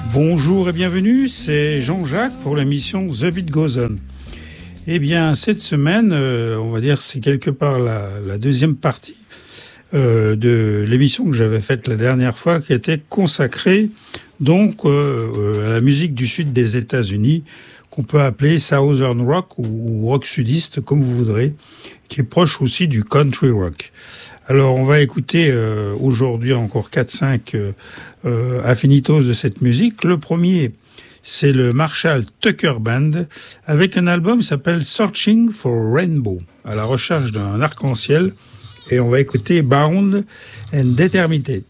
Bonjour et bienvenue, c'est Jean-Jacques pour l'émission The Beat Goes On. Eh bien, cette semaine, on va dire c'est quelque part la deuxième partie de l'émission que j'avais faite la dernière fois, qui était consacrée donc à la musique du sud des États-Unis, qu'on peut appeler Southern Rock ou rock sudiste, comme vous voudrez, qui est proche aussi du country rock. Alors, on va écouter aujourd'hui encore 4-5 affinitos de cette musique. Le premier, c'est le Marshall Tucker Band, avec un album qui s'appelle Searching for Rainbow, à la recherche d'un arc-en-ciel. Et on va écouter Bound and Determined.